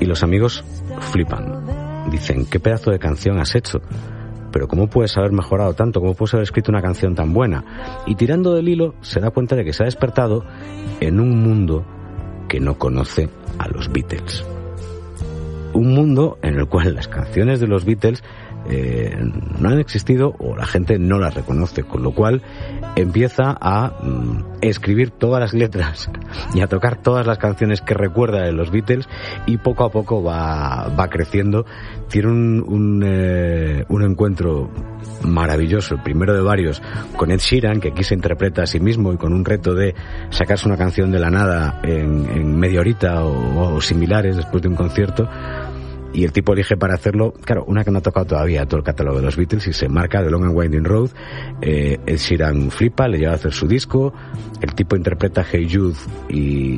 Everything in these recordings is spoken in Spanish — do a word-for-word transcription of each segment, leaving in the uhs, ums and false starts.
Y los amigos flipan. Dicen, ¿qué pedazo de canción has hecho? Pero ¿cómo puedes haber mejorado tanto? ¿Cómo puedes haber escrito una canción tan buena? Y tirando del hilo, se da cuenta de que se ha despertado en un mundo que no conoce a los Beatles. Un mundo en el cual las canciones de los Beatles eh, no han existido o la gente no las reconoce, con lo cual empieza a mm, escribir todas las letras y a tocar todas las canciones que recuerda de los Beatles, y poco a poco va, va creciendo. Tiene un, un, eh, un encuentro maravilloso, el primero de varios, con Ed Sheeran, que aquí se interpreta a sí mismo y con un reto de sacarse una canción de la nada en, en media horita o, o similares después de un concierto. Y el tipo elige para hacerlo, claro, una que no ha tocado todavía todo el catálogo de los Beatles, y se marca The Long and Winding Road. eh, Ed Sheeran flipa, le lleva a hacer su disco, el tipo interpreta Hey Jude y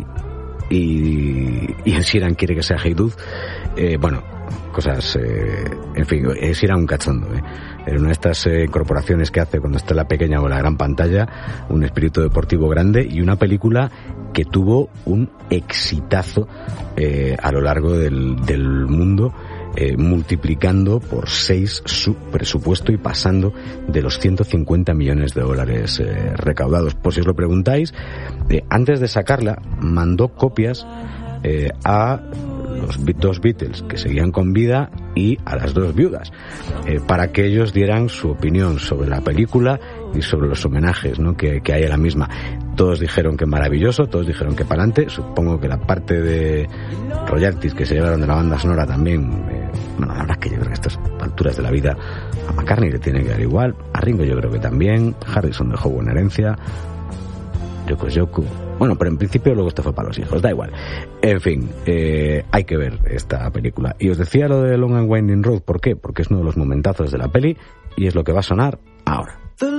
y, y Ed Sheeran quiere que sea Hey Dude. Eh, bueno, cosas, eh, en fin, Ed Sheeran un cachondo, eh. En una de estas eh, incorporaciones que hace cuando está en la pequeña o la gran pantalla, un espíritu deportivo grande, y una película que tuvo un exitazo eh, a lo largo del, del mundo, eh, multiplicando por seis su presupuesto y pasando de los ciento cincuenta millones de dólares eh, recaudados. Por si os lo preguntáis, eh, antes de sacarla mandó copias eh, a los dos Beatles que seguían con vida y a las dos viudas, eh, para que ellos dieran su opinión sobre la película y sobre los homenajes, ¿no?, que, que hay a la misma. Todos dijeron que maravilloso, todos dijeron que pa'lante. Supongo que la parte de royalties que se llevaron de la banda sonora también, eh, bueno, la verdad es que yo creo que a estas alturas de la vida a McCartney le tiene que dar igual, a Ringo yo creo que también, Harrison dejó buena herencia, Yoko Yoko. Bueno, pero en principio luego esto fue para los hijos, da igual. En fin, eh, hay que ver esta película. Y os decía lo de Long and Winding Road, ¿por qué? Porque es uno de los momentazos de la peli y es lo que va a sonar ahora.